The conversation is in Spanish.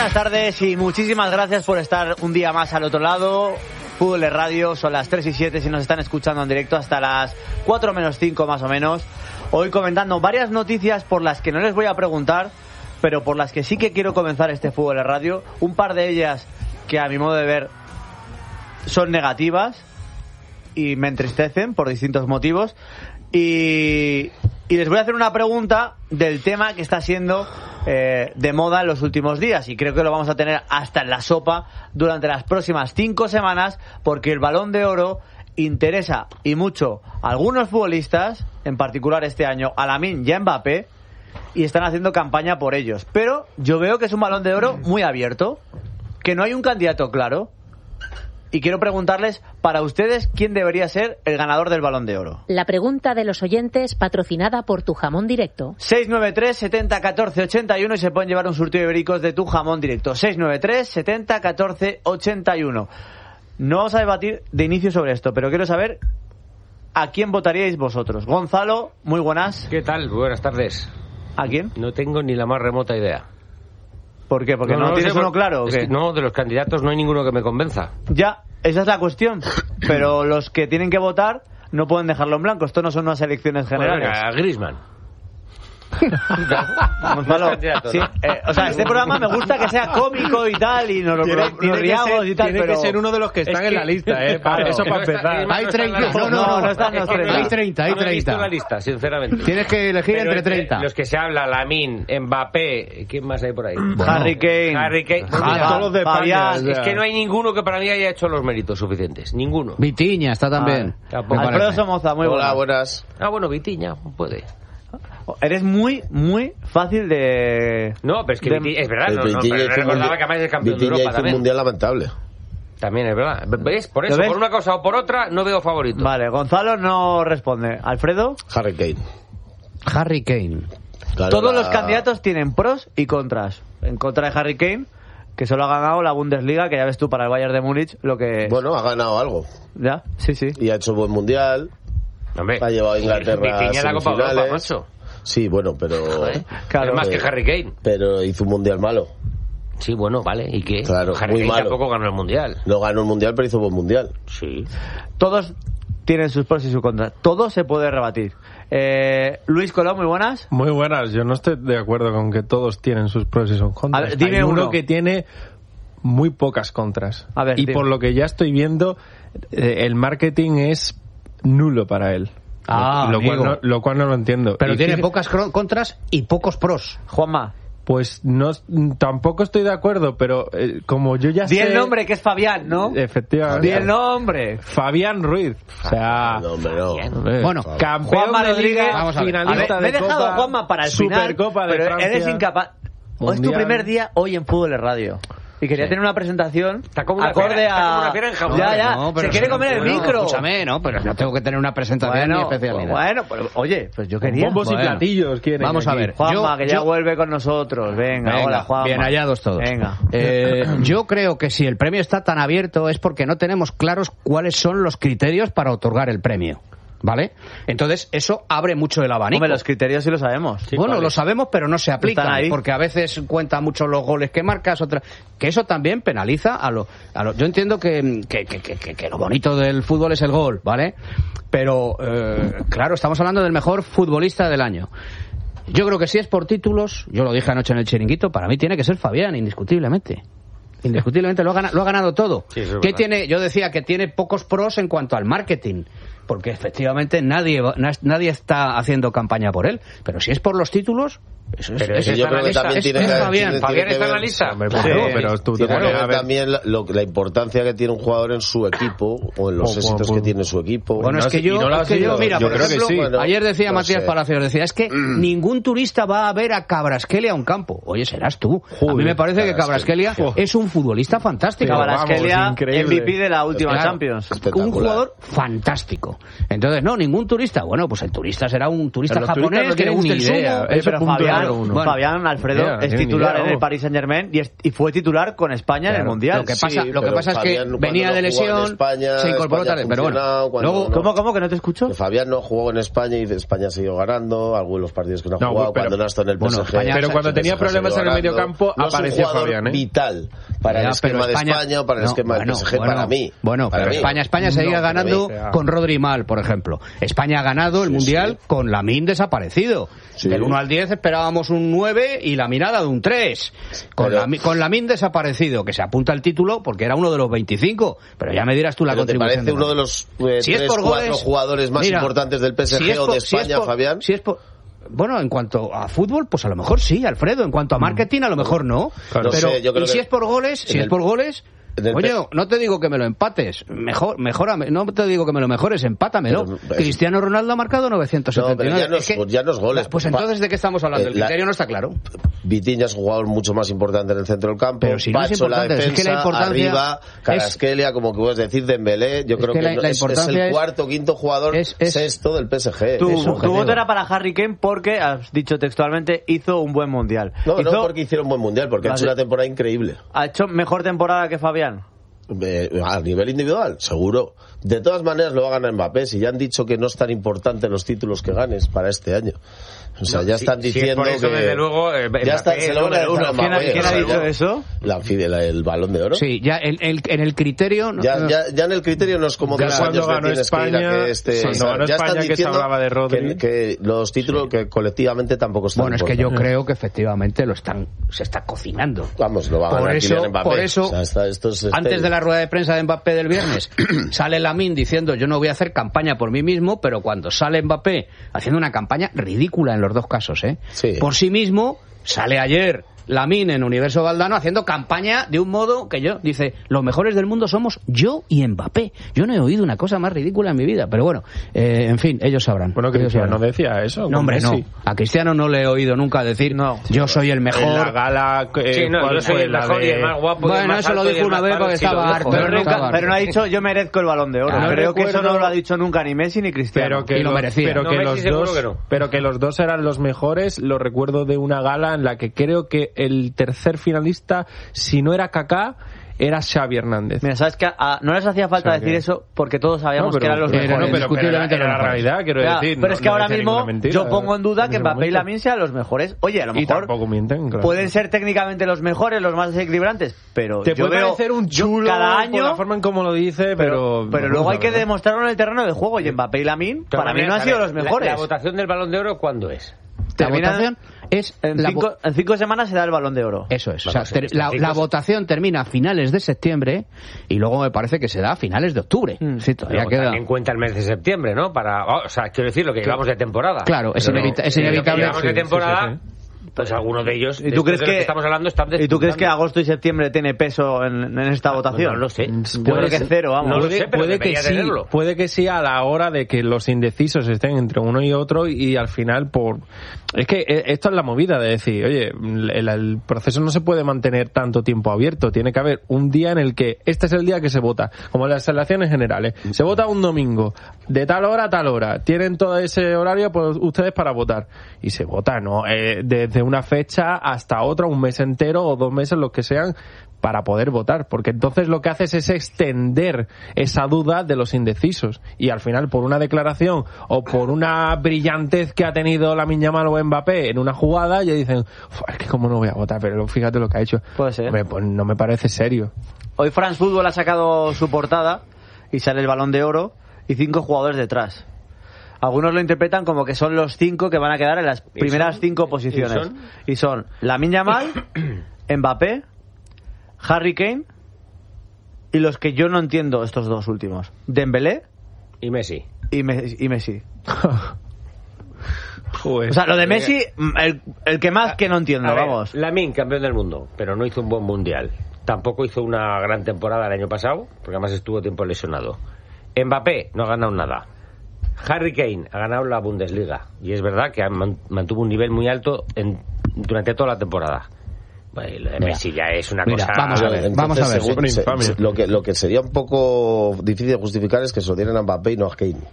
buenas tardes y muchísimas gracias por estar un día más al otro lado. Fútbol de Radio, son las 3 y 7 si nos están escuchando en directo, hasta las 4 menos 5 más o menos. Hoy comentando varias noticias por las que no les voy a preguntar, pero por las que sí que quiero comenzar este Fútbol de Radio. Un par de ellas que a mi modo de ver son negativas y me entristecen por distintos motivos. Y les voy a hacer una pregunta del tema que está siendo de moda en los últimos días, y creo que lo vamos a tener hasta en la sopa durante las próximas 5 semanas, porque el Balón de Oro interesa y mucho a algunos futbolistas, en particular este año a Lamine y a Mbappé, y están haciendo campaña por ellos. Pero yo veo que es un Balón de Oro muy abierto, que no hay un candidato claro. Y quiero preguntarles, para ustedes, ¿quién debería ser el ganador del Balón de Oro? La pregunta de los oyentes, patrocinada por Tu Jamón Directo. 693 70 14 81 y se pueden llevar un surtido de ibéricos de Tu Jamón Directo. 693 70 14 81. No vamos a debatir de inicio sobre esto, pero quiero saber a quién votaríais vosotros. Gonzalo, muy buenas. ¿Qué tal? Buenas tardes. ¿A quién? No tengo ni la más remota idea. ¿Por qué? ¿Porque no tienes uno claro? ¿O qué? No, de los candidatos no hay ninguno que me convenza. Ya, esa es la cuestión. Pero los que tienen que votar no pueden dejarlo en blanco. Esto no son unas elecciones generales. Bueno, a Griezmann. Gonzalo, sí, o sea, este programa me gusta que sea cómico y tal, y nos riamos y tal, tiene pero que ser uno de los que están en la lista, claro, eso para empezar. Hay 30, no están los 30. Hay 30, hay No he visto 30. la lista, sinceramente. Tienes que elegir Pero entre 30. Los que se habla, Lamine, Mbappé, ¿quién más hay por ahí? Harry Kane. Todos los de España, Fabián. Es que no hay ninguno que para mí haya hecho los méritos suficientes. Ninguno. Vitiña está también. Tampoco. Alfredo Somoza, muy Hola, buenas. buenas. Ah, bueno, Vitiña, puede. Eres muy fácil de... No, pero es que Vitiña, es verdad, no Vitiña pero hizo un recordaba mundial- que además es campeón de Vitiña Europa hizo un también. mundial lamentable. También es verdad. ¿Ves? Por eso, ¿Lo ves? por una cosa o por otra, no veo favoritos. Vale, Gonzalo no responde. Alfredo, Harry Kane. Harry Kane. Claro, todos los candidatos tienen pros y contras. En contra de Harry Kane, que solo ha ganado la Bundesliga, que ya ves tú para el Bayern de Múnich lo que... Bueno, ha ganado algo. Ya, sí. Y ha hecho buen mundial. Hombre, Ha llevado a Inglaterra a Vitiña la Copa Europa, semifinales. macho. Sí, bueno, pero... Claro, es más que Harry Kane. Pero hizo un mundial malo. Sí, bueno, vale. ¿Y qué? Claro, Harry muy Kane malo. tampoco ganó el Mundial. No ganó el mundial, pero hizo buen mundial. Sí. Todos tienen sus pros y sus contras. Todo se puede rebatir. Luis Colón, muy buenas. Muy buenas, yo no estoy de acuerdo con que todos tienen sus pros y sus contras. A ver, dime Hay uno. uno que tiene muy pocas contras. A ver, y dime. por lo que ya estoy viendo, el marketing es nulo para él. Amigo. Lo cual no lo entiendo. Pero Y tiene fíjate- pocas contras y pocos pros. Juanma, Pues no, tampoco estoy de acuerdo, pero como yo ya di sé... el nombre, que es Fabián, ¿no? Efectivamente. Di el nombre. Fabián Ruiz. O sea... No, hombre, no. Bueno, Campeón Juanma de Rodríguez, Liga, vamos a ver. finalista A ver, me he de dejado Copa, a Juanma para el final, Supercopa de pero Francia. eres incapaz. Hoy es tu Mundial. primer día hoy en Fútbol de Radio. Y quería tener una presentación Está como una acorde fiera, está como a... una fiera enjaulada. Ya, No, pero se quiere no, comer el bueno, micro. Escúchame, no, pero no tengo que tener una presentación ni especialidad. Bueno, pero, oye, pues yo quería. Bombos y Bueno. platillos quieren Vamos a aquí. ver. Juanma, Yo- que ya yo- vuelve con nosotros. Venga, Venga, hola, Juanma. bien hallados todos. Venga. Yo creo que si el premio está tan abierto es porque no tenemos claros cuáles son los criterios para otorgar el premio. ¿Vale? Entonces, eso abre mucho el abanico. Hombre, los criterios sí lo sabemos. Bueno, lo sabemos, pero no se aplican, Están ahí. porque a veces cuentan mucho los goles que marcas, que eso también penaliza a lo... Yo entiendo que lo bonito del fútbol es el gol, ¿vale? Pero, claro, estamos hablando del mejor futbolista del año. Yo creo que si es por títulos, yo lo dije anoche en el chiringuito, para mí tiene que ser Fabián, indiscutiblemente. Indiscutiblemente lo ha ganado todo. Sí, eso es ¿Qué verdad. tiene? Yo decía que tiene pocos pros en cuanto al marketing, porque efectivamente nadie está haciendo campaña por él. Pero si es por los títulos, eso es, Pero es, ese yo creo que lista. también tiene es que Fabián. tiene Fabián que está en la ver- lista. Hombre, Sí. pero tú te Tiene que pones ver a ver... también la importancia que tiene un jugador en su equipo o en los éxitos que tiene su equipo. Bueno, No es que sé, yo, y no lo ha es que yo, sido. mira, Yo por creo que ejemplo, sí. Bueno, ayer decía no Matías sé. Palacios, decía, es que ningún turista va a ver a Kvaratskhelia a un campo. Oye, serás tú. A mí me parece que Kvaratskhelia es un futbolista fantástico. Pero Kvaratskhelia, vamos, increíble. MVP de la última Claro, Champions. un Espectacular. jugador fantástico. Entonces, no, ningún turista. Bueno, pues el turista será un turista japonés que le guste el sumo. Pero Fabián Alfredo es titular en el Paris Saint-Germain y fue titular con España en el Mundial. Lo que pasa es que venía de lesión, España, se incorporó tarde. Pero bueno, luego, ¿cómo que no te escucho? Que Fabián no jugó en España y España siguió ganando. Algunos los partidos que no ha jugado, cuando no ha estado en el PSG. Pero cuando tenía problemas en el mediocampo, aparecía Fabián. Vital para el esquema de España o para el esquema del PSG, para mí. Bueno, pero España seguía ganando con Rodri mal, por ejemplo. España ha ganado el Mundial con Lamine desaparecido. Del 1 al 10 esperábamos un 9 y Lamine ha dado un 3. Con Lamine desaparecido, que se apunta al título porque era uno de los 25. Pero ya me dirás tú la contribución. ¿Te parece uno de los 3-4 jugadores más importantes del PSG o de España, Fabián? Bueno, en cuanto a fútbol, pues a lo mejor sí, Alfredo. En cuanto a marketing, a lo mejor no. Claro. Pero yo creo si es por goles, oye, no te digo que me lo empates, mejórame, no te digo que me lo mejores, empátamelo. Cristiano Ronaldo ha marcado 979. Ya no es goles. Pues entonces, ¿de qué estamos hablando? El criterio no está claro. Vitinha es un jugador mucho más importante en el centro del campo. Pero si no es importante, la defensa, es que la importancia arriba, Kvaratskhelia, como que puedes decir, Dembélé, yo creo que es el cuarto, quinto jugador, sexto del PSG. Tu voto era para Harry Kane porque, has dicho textualmente, hizo un buen Mundial. No porque hiciera un buen Mundial, porque ha hecho una temporada increíble. ¿Ha hecho mejor temporada que Fabián? A nivel individual, seguro. De todas maneras lo va a ganar Mbappé. Si ya han dicho que no es tan importante los títulos que ganes para este año. O sea, ya están diciendo si es por eso, que... desde luego, ya está, se lo van a dejar a Mbappé. ¿Quién ha dicho eso? El Balón de Oro. Sí, ya en el criterio... Ya en el criterio no es como que los años que tienes España, que ir a que cuando ya están España, diciendo que se hablaba de Rodri. que los títulos que colectivamente tampoco están... Bueno, es que yo creo que efectivamente se está cocinando. Vamos, lo va a ganar Kylian Mbappé. Por eso, o sea, esto es antes de la rueda de prensa de Mbappé del viernes, sale Lamine diciendo yo no voy a hacer campaña por mí mismo, pero cuando sale Mbappé haciendo una campaña ridícula en los dos casos, por sí mismo, sale ayer Lamine en Universo Valdano haciendo campaña de un modo que dice, los mejores del mundo somos yo y Mbappé. Yo no he oído una cosa más ridícula en mi vida, pero bueno, en fin, ellos sabrán. Bueno, Cristiano decía eso. No, hombre, no. A Cristiano no le he oído nunca decir, yo soy el mejor. En la gala, yo soy el mejor y el más guapo. Bueno, eso lo dijo una vez porque estaba harto. Pero no ha dicho, yo merezco el Balón de Oro. Creo que eso no lo ha dicho nunca ni Messi ni Cristiano. Y lo merecía. Pero que los dos eran los mejores, lo recuerdo de una gala en la que creo que el tercer finalista, si no era Kaká, era Xavi Hernández. Mira, ¿sabes qué? No les hacía falta decir eso porque todos sabíamos que eran los mejores. Pero era la realidad, quiero decir. Pero es que ahora mismo yo pongo en duda que Mbappé y Lamine sean los mejores. Oye, a lo mejor tampoco mienten, claro. Pueden ser técnicamente los mejores, los más desequilibrantes, pero te puede parecer un chulo cada año, por la forma en cómo lo dice, pero luego hay que demostrarlo en el terreno de juego, y Mbappé y Lamine para mí no han sido los mejores. ¿La votación del Balón de Oro cuándo es? La votación es en 5 semanas se da el Balón de Oro. Eso es. La votación termina a finales de septiembre y luego me parece que se da a finales de octubre. Sí, todavía queda. También cuenta el mes de septiembre, ¿no? Quiero decir lo que llevamos de temporada. Claro, es inevitable. Lo que llevamos de temporada. Pues algunos de ellos, ¿y tú crees que estamos hablando, están ¿Y tú crees que agosto y septiembre tiene peso en esta votación? No lo sé. Yo creo que es cero, vamos. No lo sé, pero puede que sí, tenerlo. Puede que sí a la hora de que los indecisos estén entre uno y otro y al final es que esto es la movida de decir, oye, el proceso no se puede mantener tanto tiempo abierto, tiene que haber un día en el que este es el día que se vota, como en las elecciones generales, se vota un domingo, de tal hora a tal hora, tienen todo ese horario pues, ustedes para votar, y se vota, ¿no? Desde una fecha hasta otra, un mes entero o 2 meses, los que sean, para poder votar, porque entonces lo que haces es extender esa duda de los indecisos y al final por una declaración o por una brillantez que ha tenido Lamine Yamal o Mbappé en una jugada ya dicen, es que cómo no voy a votar, pero fíjate lo que ha hecho. Puede ser. Pues no me parece serio. Hoy France Football ha sacado su portada y sale el Balón de Oro y 5 jugadores detrás. Algunos lo interpretan como que son los 5 que van a quedar en las primeras 5 posiciones. Y son Lamine Yamal, Mbappé, Harry Kane y los que yo no entiendo, estos dos últimos, Dembélé y Messi. Y Messi. Joder. O sea, lo de Messi, el que más que no entiendo, vamos. Lamine, campeón del mundo, pero no hizo un buen mundial. Tampoco hizo una gran temporada el año pasado, porque además estuvo tiempo lesionado. Mbappé no ha ganado nada. Harry Kane ha ganado la Bundesliga y es verdad que mantuvo un nivel muy alto durante toda la temporada. Bueno, lo de Messi ya es una cosa... Vamos a ver. Lo que sería un poco difícil de justificar es que se lo dieran a Mbappé y no a Kane.